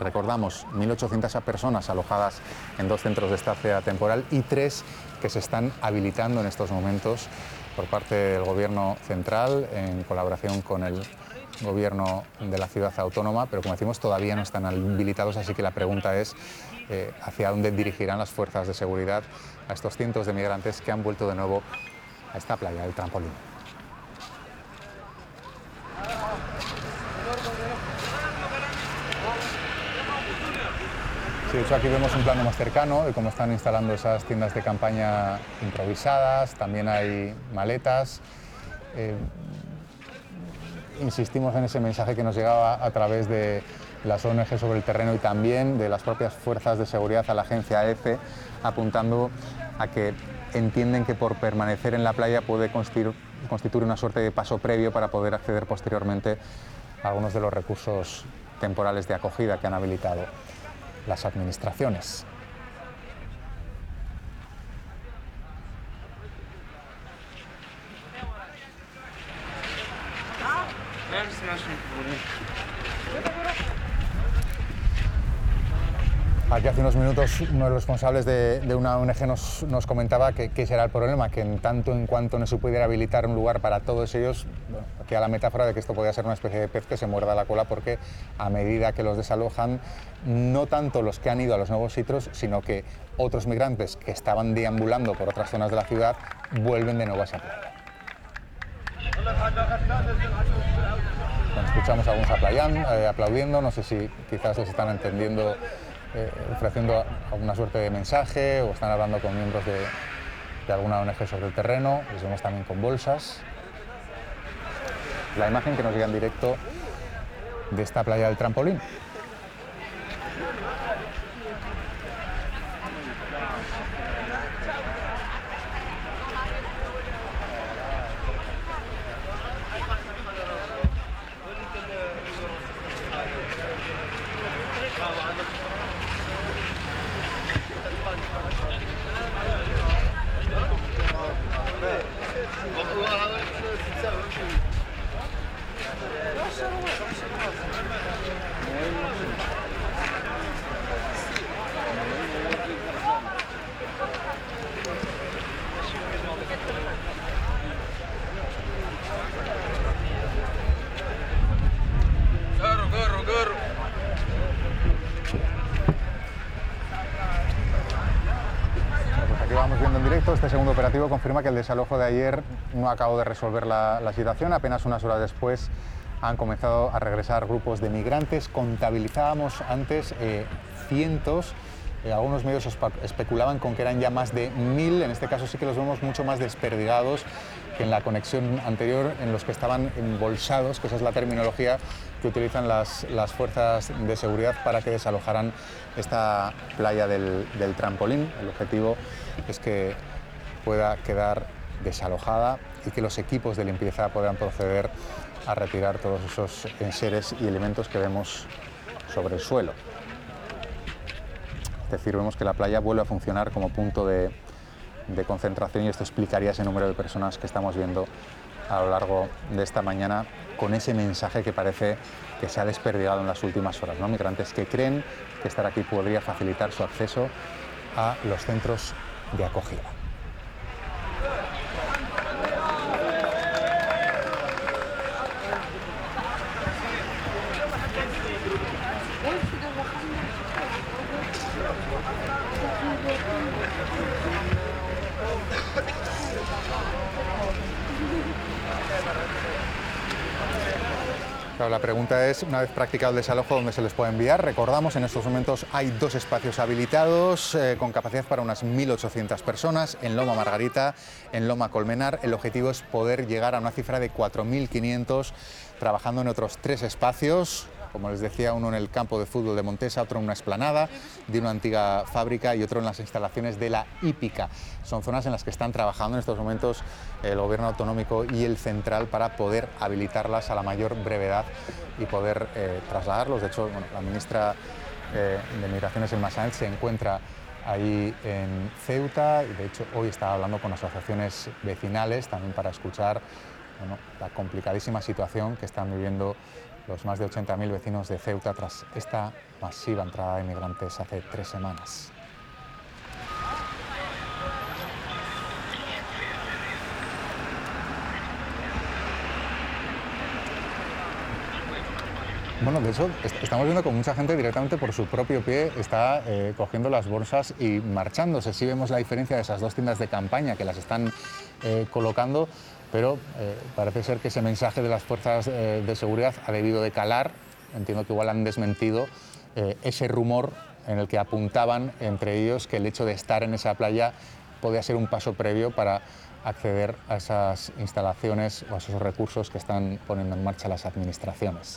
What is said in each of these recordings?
Recordamos, 1.800 personas alojadas en 2 centros de estancia temporal y 3 que se están habilitando en estos momentos por parte del Gobierno central en colaboración con el Gobierno de la ciudad autónoma, pero como decimos todavía no están habilitados, así que la pregunta es hacia dónde dirigirán las fuerzas de seguridad a estos cientos de migrantes que han vuelto de nuevo a esta playa del Trampolín. Sí, de hecho aquí vemos un plano más cercano de cómo están instalando esas tiendas de campaña improvisadas, también hay maletas. Insistimos en ese mensaje que nos llegaba a través de las ONG sobre el terreno y también de las propias fuerzas de seguridad a la agencia EFE, apuntando a que entienden que por permanecer en la playa puede constituir una suerte de paso previo para poder acceder posteriormente a algunos de los recursos temporales de acogida que han habilitado las administraciones. Aquí hace unos minutos uno de los responsables de una ONG nos comentaba que será el problema, que en tanto en cuanto no se pudiera habilitar un lugar para todos ellos, bueno, aquí a la metáfora de que esto podría ser una especie de pez que se muerda la cola, porque a medida que los desalojan, no tanto los que han ido a los nuevos sitios, sino que otros migrantes que estaban deambulando por otras zonas de la ciudad vuelven de nuevo a esa playa. Bueno, escuchamos a algunos aplaudiendo, no sé si quizás les están entendiendo, ofreciendo alguna suerte de mensaje o están hablando con miembros de alguna ONG sobre el terreno. Les vemos también con bolsas. La imagen que nos llega en directo de esta playa del Trampolín. Este segundo operativo confirma que el desalojo de ayer no acabó de resolver la situación. Apenas unas horas después han comenzado a regresar grupos de migrantes. Contabilizábamos antes cientos. Algunos medios especulaban con que eran ya más de 1.000. En este caso sí que los vemos mucho más desperdigados que en la conexión anterior, en los que estaban embolsados, que esa es la terminología que utilizan las fuerzas de seguridad para que desalojaran esta playa del Trampolín. El objetivo es que pueda quedar desalojada y que los equipos de limpieza puedan proceder a retirar todos esos enseres y elementos que vemos sobre el suelo. Es decir, vemos que la playa vuelve a funcionar como punto de concentración y esto explicaría ese número de personas que estamos viendo a lo largo de esta mañana con ese mensaje que parece que se ha desperdigado en las últimas horas, ¿no? Migrantes que creen que estar aquí podría facilitar su acceso a los centros de acogida. Claro, la pregunta es, una vez practicado el desalojo, ¿dónde se les puede enviar? Recordamos, en estos momentos hay 2 espacios habilitados con capacidad para unas 1.800 personas en Loma Margarita, en Loma Colmenar. El objetivo es poder llegar a una cifra de 4.500 trabajando en otros 3 espacios. Como les decía, uno en el campo de fútbol de Montesa, otro en una explanada de una antigua fábrica y otro en las instalaciones de la hípica. Son zonas en las que están trabajando en estos momentos el Gobierno autonómico y el central para poder habilitarlas a la mayor brevedad y poder trasladarlos. De hecho, bueno, la ministra de Migraciones, Elma Sáenz, se encuentra ahí en Ceuta y de hecho hoy está hablando con asociaciones vecinales también para escuchar, bueno, la complicadísima situación que están viviendo los más de 80.000 vecinos de Ceuta tras esta masiva entrada de inmigrantes hace 3 semanas. Bueno, de hecho, estamos viendo como mucha gente directamente por su propio pie está cogiendo las bolsas y marchándose. Sí vemos la diferencia de esas 2 tiendas de campaña que las están colocando, pero parece ser que ese mensaje de las fuerzas de seguridad ha debido de calar. Entiendo que igual han desmentido ese rumor en el que apuntaban entre ellos que el hecho de estar en esa playa podía ser un paso previo para acceder a esas instalaciones o a esos recursos que están poniendo en marcha las administraciones.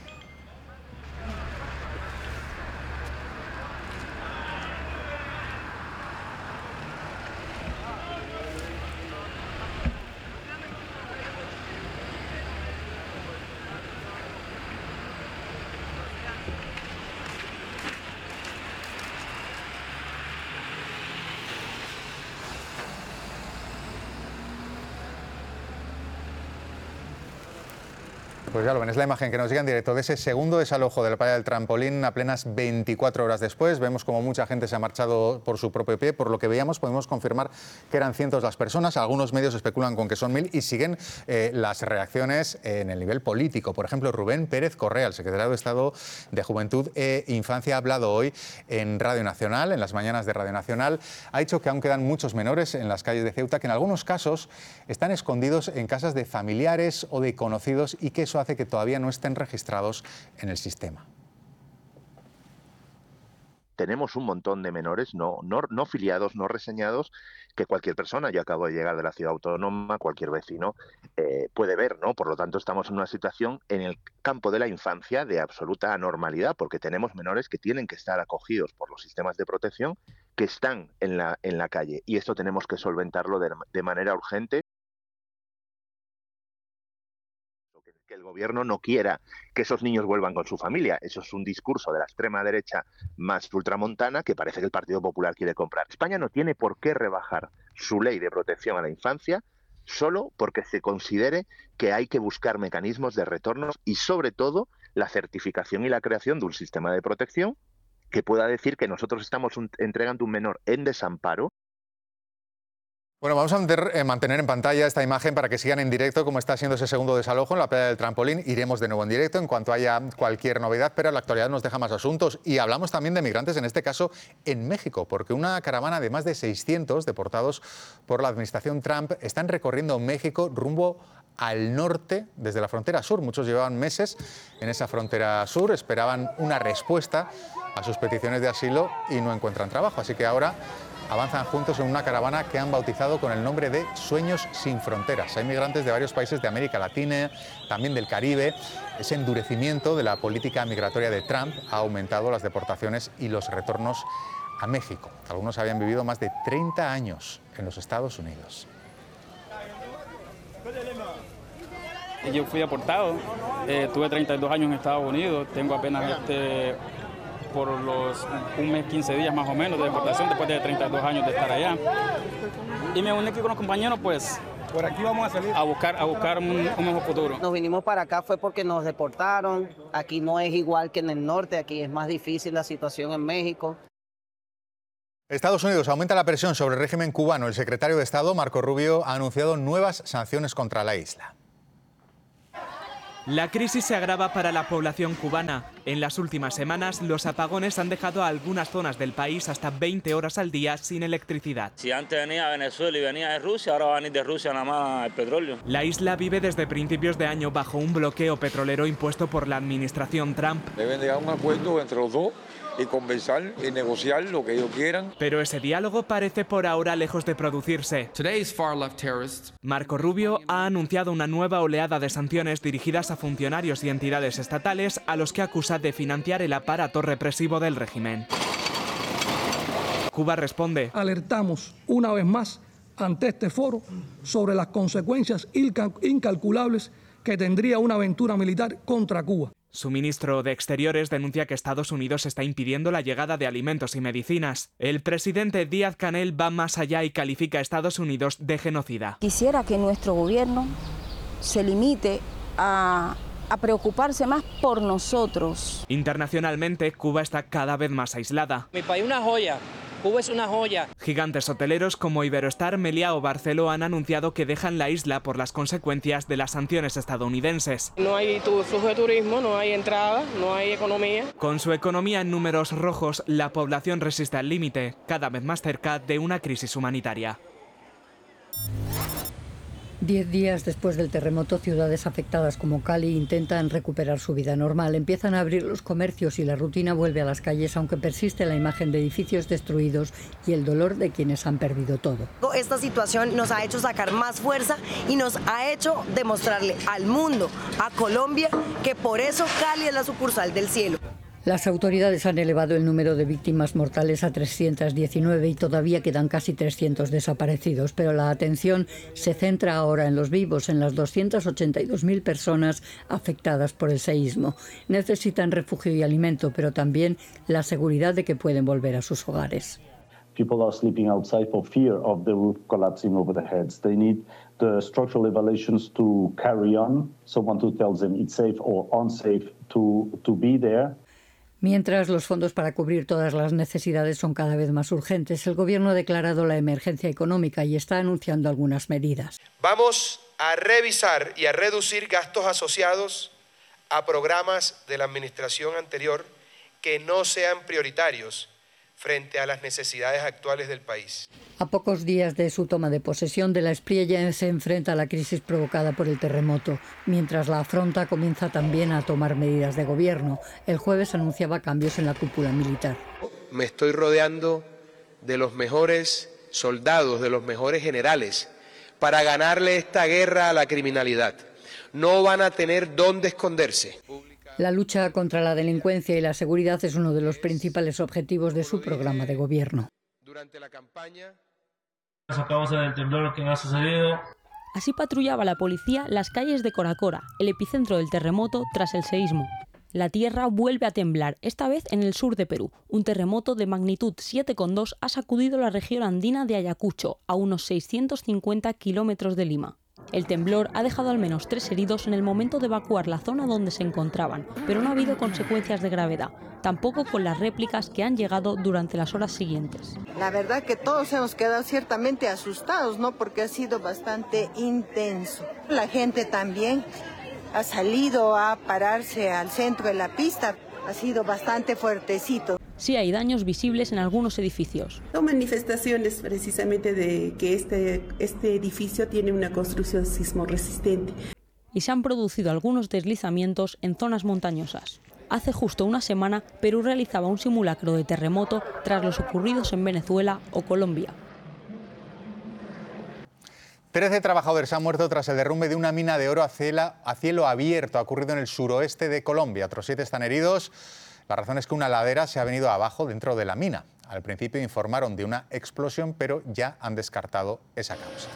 Pues ya lo ven, es la imagen que nos llega en directo de ese segundo desalojo de la playa del Trampolín apenas 24 horas después. Vemos como mucha gente se ha marchado por su propio pie. Por lo que veíamos, podemos confirmar que eran cientos las personas. Algunos medios especulan con que son 1000 y siguen las reacciones en el nivel político. Por ejemplo, Rubén Pérez Correa, el secretario de Estado de Juventud e Infancia, ha hablado hoy en Radio Nacional, en las mañanas de Radio Nacional. Ha dicho que aún quedan muchos menores en las calles de Ceuta, que en algunos casos están escondidos en casas de familiares o de conocidos y que eso hace que todavía no estén registrados en el sistema. Tenemos un montón de menores no filiados, no reseñados, que cualquier persona, yo acabo de llegar de la ciudad autónoma, cualquier vecino puede ver, ¿no? Por lo tanto, estamos en una situación en el campo de la infancia de absoluta anormalidad, porque tenemos menores que tienen que estar acogidos por los sistemas de protección que están en la calle, y esto tenemos que solventarlo de manera urgente. Que el gobierno no quiera que esos niños vuelvan con su familia. Eso es un discurso de la extrema derecha más ultramontana que parece que el Partido Popular quiere comprar. España no tiene por qué rebajar su ley de protección a la infancia solo porque se considere que hay que buscar mecanismos de retorno y, sobre todo, la certificación y la creación de un sistema de protección que pueda decir que nosotros estamos entregando un menor en desamparo. Bueno, vamos a mantener en pantalla esta imagen para que sigan en directo cómo está siendo ese segundo desalojo en la playa del Trampolín. Iremos de nuevo en directo en cuanto haya cualquier novedad, pero la actualidad nos deja más asuntos. Y hablamos también de migrantes, en este caso en México, porque una caravana de más de 600 deportados por la administración Trump están recorriendo México rumbo al norte desde la frontera sur. Muchos llevaban meses en esa frontera sur, esperaban una respuesta a sus peticiones de asilo y no encuentran trabajo. Así que ahora avanzan juntos en una caravana que han bautizado con el nombre de Sueños sin Fronteras. Hay migrantes de varios países de América Latina, también del Caribe. Ese endurecimiento de la política migratoria de Trump ha aumentado las deportaciones y los retornos a México. Algunos habían vivido más de 30 años en los Estados Unidos. Yo fui deportado, tuve 32 años en Estados Unidos, tengo apenas por un mes, 15 días más o menos de deportación después de 32 años de estar allá. Y me uní aquí con los compañeros, pues, por aquí vamos a salir a buscar un mejor futuro. Nos vinimos para acá fue porque nos deportaron. Aquí no es igual que en el norte, aquí es más difícil la situación en México. Estados Unidos aumenta la presión sobre el régimen cubano. El secretario de Estado, Marco Rubio, ha anunciado nuevas sanciones contra la isla. La crisis se agrava para la población cubana. En las últimas semanas, los apagones han dejado a algunas zonas del país hasta 20 horas al día sin electricidad. Si antes venía de Venezuela y venía de Rusia, ahora va a venir de Rusia nada más el petróleo. La isla vive desde principios de año bajo un bloqueo petrolero impuesto por la administración Trump. Deben llegar a un acuerdo entre los dos y conversar y negociar lo que ellos quieran. Pero ese diálogo parece por ahora lejos de producirse. Marco Rubio ha anunciado una nueva oleada de sanciones dirigidas a funcionarios y entidades estatales a los que acusa de financiar el aparato represivo del régimen. Cuba responde. Alertamos una vez más ante este foro sobre las consecuencias incalculables que tendría una aventura militar contra Cuba. Su ministro de Exteriores denuncia que Estados Unidos está impidiendo la llegada de alimentos y medicinas. El presidente Díaz-Canel va más allá y califica a Estados Unidos de genocida. Quisiera que nuestro gobierno se limite a a preocuparse más por nosotros. Internacionalmente, Cuba está cada vez más aislada. Mi país es una joya. Cuba es una joya. Gigantes hoteleros como Iberostar, Meliá o Barceló han anunciado que dejan la isla por las consecuencias de las sanciones estadounidenses. No hay flujo de turismo, no hay entrada, no hay economía. Con su economía en números rojos, la población resiste al límite, cada vez más cerca de una crisis humanitaria. 10 días después del terremoto, ciudades afectadas como Cali intentan recuperar su vida normal. Empiezan a abrir los comercios y la rutina vuelve a las calles, aunque persiste la imagen de edificios destruidos y el dolor de quienes han perdido todo. Esta situación nos ha hecho sacar más fuerza y nos ha hecho demostrarle al mundo, a Colombia, que por eso Cali es la sucursal del cielo. Las autoridades han elevado el número de víctimas mortales a 319 y todavía quedan casi 300 desaparecidos, pero la atención se centra ahora en los vivos, en las 282.000 personas afectadas por el seísmo. Necesitan refugio y alimento, pero también la seguridad de que pueden volver a sus hogares. People are sleeping outside for fear of the roof collapsing over their heads. They need the structural evaluations to carry on, someone who tells them it's safe or unsafe to be there. Mientras los fondos para cubrir todas las necesidades son cada vez más urgentes, el Gobierno ha declarado la emergencia económica y está anunciando algunas medidas. Vamos a revisar y a reducir gastos asociados a programas de la administración anterior que no sean prioritarios frente a las necesidades actuales del país. A pocos días de su toma de posesión, de la Espriella se enfrenta a la crisis provocada por el terremoto. Mientras la afronta, comienza también a tomar medidas de gobierno. El jueves anunciaba cambios en la cúpula militar. Me estoy rodeando de los mejores soldados, de los mejores generales, para ganarle esta guerra a la criminalidad. No van a tener dónde esconderse. La lucha contra la delincuencia y la seguridad es uno de los principales objetivos de su programa de gobierno. Durante la campaña, a causa del temblor que ha sucedido. Así patrullaba la policía las calles de Coracora, el epicentro del terremoto tras el seísmo. La tierra vuelve a temblar, esta vez en el sur de Perú. Un terremoto de magnitud 7,2 ha sacudido la región andina de Ayacucho, a unos 650 kilómetros de Lima. El temblor ha dejado al menos 3 heridos en el momento de evacuar la zona donde se encontraban, pero no ha habido consecuencias de gravedad, tampoco con las réplicas que han llegado durante las horas siguientes. La verdad que todos hemos quedado ciertamente asustados, ¿no? Porque ha sido bastante intenso. La gente también ha salido a pararse al centro de la pista, ha sido bastante fuertecito. Sí hay daños visibles en algunos edificios. Son manifestaciones precisamente de que este edificio tiene una construcción sismo resistente. Y se han producido algunos deslizamientos en zonas montañosas. Hace justo una semana, Perú realizaba un simulacro de terremoto tras los ocurridos en Venezuela o Colombia. 13 trabajadores han muerto tras el derrumbe de una mina de oro a cielo abierto. Ha ocurrido en el suroeste de Colombia. Otros 7 están heridos. La razón es que una ladera se ha venido abajo dentro de la mina. Al principio informaron de una explosión, pero ya han descartado esa causa.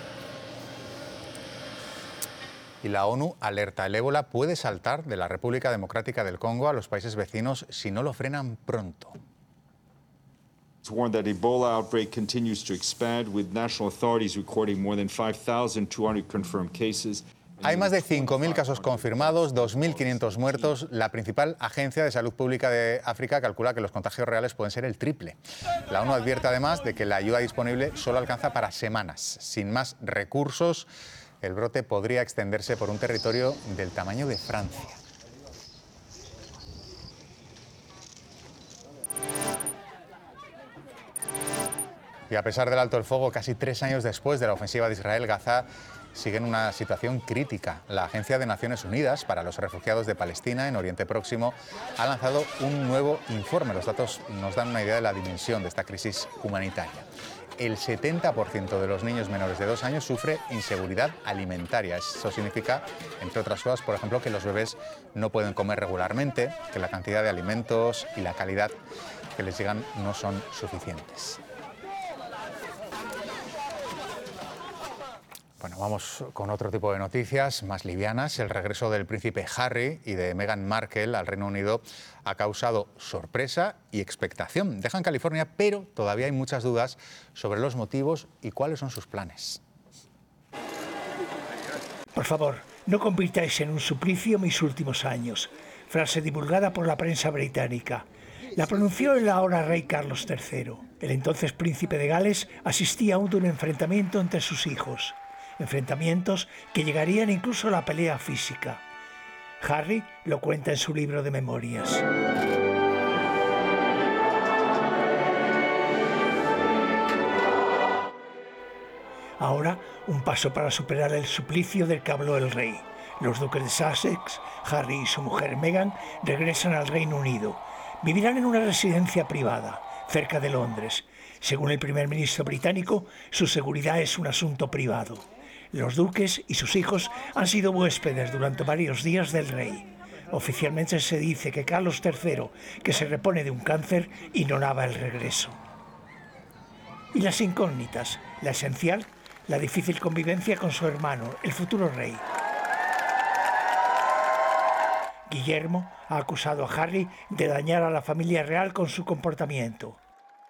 Y la ONU alerta: el ébola puede saltar de la República Democrática del Congo a los países vecinos si no lo frenan pronto. It's warned that Ebola outbreak continues to expand, with national authorities recording more than 5,200 confirmed cases. Hay más de 5.000 casos confirmados, 2.500 muertos. La principal agencia de salud pública de África calcula que los contagios reales pueden ser el triple. La ONU advierte además de que la ayuda disponible solo alcanza para semanas. Sin más recursos, el brote podría extenderse por un territorio del tamaño de Francia. Y a pesar del alto el fuego, casi 3 años después de la ofensiva de Israel, Gaza sigue en una situación crítica. La Agencia de Naciones Unidas para los Refugiados de Palestina en Oriente Próximo ha lanzado un nuevo informe. Los datos nos dan una idea de la dimensión de esta crisis humanitaria. El 70% de los niños menores de 2 años sufre inseguridad alimentaria. Eso significa, entre otras cosas, por ejemplo, que los bebés no pueden comer regularmente, que la cantidad de alimentos y la calidad que les llegan no son suficientes. Bueno, vamos con otro tipo de noticias más livianas. El regreso del príncipe Harry y de Meghan Markle al Reino Unido ha causado sorpresa y expectación. Dejan California, pero todavía hay muchas dudas sobre los motivos y cuáles son sus planes. Por favor, No convirtáis en un suplicio mis últimos años, frase divulgada por la prensa británica. La pronunció el ahora rey Carlos III. El entonces príncipe de Gales asistía aún de un enfrentamiento entre sus hijos. Enfrentamientos que llegarían incluso a la pelea física. Harry lo cuenta en su libro de memorias. Ahora, un paso para superar el suplicio del que habló el rey. Los duques de Sussex, Harry y su mujer Meghan, regresan al Reino Unido. Vivirán en una residencia privada, cerca de Londres. Según el primer ministro británico, su seguridad es un asunto privado. Los duques y sus hijos han sido huéspedes durante varios días del rey. Oficialmente se dice que Carlos III, que se repone de un cáncer, ignoraba el regreso. Y las incógnitas, la esencial, la difícil convivencia con su hermano, el futuro rey. Guillermo ha acusado a Harry de dañar a la familia real con su comportamiento.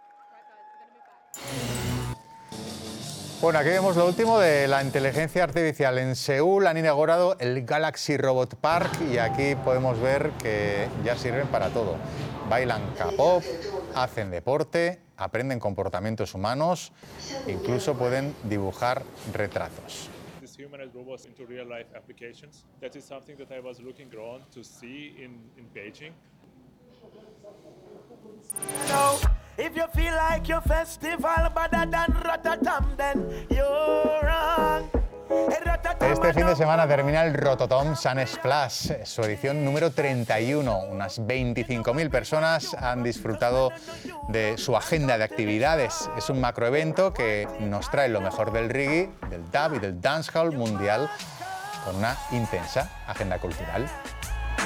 Bueno, aquí vemos lo último de la inteligencia artificial. En Seúl han inaugurado el Galaxy Robot Park y aquí podemos ver que ya sirven para todo. Bailan K-pop, hacen deporte, aprenden comportamientos humanos, incluso pueden dibujar retratos. Humanoid robots into real life applications. That is something that I was looking on to see in Beijing. If you feel like your festival better than Rototom, then you're wrong. Este fin de semana termina el Rototom Sun Splash, su edición número 31. Unas 25.000 personas han disfrutado de su agenda de actividades. Es un macroevento que nos trae lo mejor del reggae, del dub y del dancehall mundial con una intensa agenda cultural.